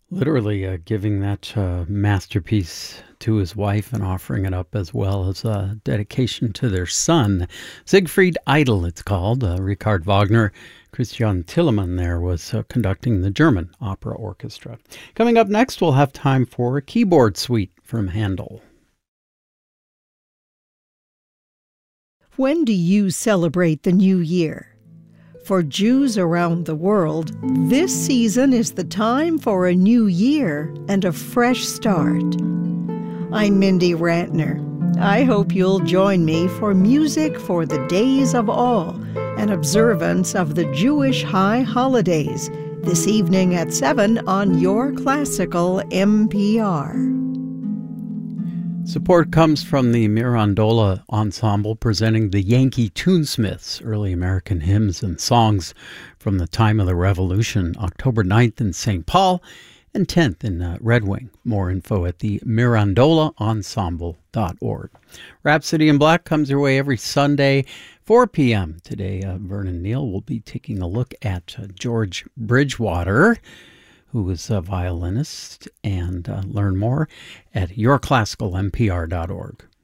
Literally giving that masterpiece to his wife and offering it up as well as a dedication to their son. Siegfried Idle, it's called. Richard Wagner, Christian Tillemann there was conducting the German Opera Orchestra. Coming up next, we'll have time for a keyboard suite from Handel. When do you celebrate the new year? For Jews around the world, this season is the time for a new year and a fresh start. I'm Mindy Rantner. I hope you'll join me for Music for the Days of Awe, an observance of the Jewish high holidays, this evening at 7 on your classical NPR. Support comes from the Mirandola Ensemble presenting the Yankee Tunesmiths, early American hymns and songs from the time of the Revolution, October 9th in St. Paul and 10th in Red Wing. More info at the mirandolaensemble.org. Rhapsody in Black comes your way every Sunday, 4 p.m. Today, Vernon Neal will be taking a look at George Bridgewater, who was a violinist, and learn more at yourclassicalnpr.org.